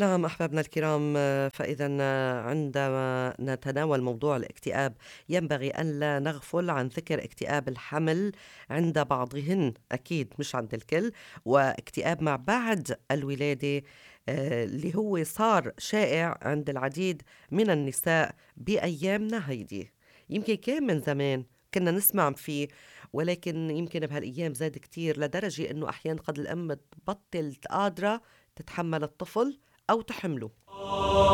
نعم أحبابنا الكرام، فإذا عندما نتناول موضوع الاكتئاب ينبغي أن لا نغفل عن ذكر اكتئاب الحمل عند بعضهن، أكيد مش عند الكل، واكتئاب ما بعد الولادة اللي هو صار شائع عند العديد من النساء بأيامنا هيدي. يمكن كان من زمان كنا نسمع فيه، ولكن يمكن بهالأيام زاد كتير لدرجة إنه أحيانا قد الأم تبطل قادرة تتحمل الطفل أو تحمله.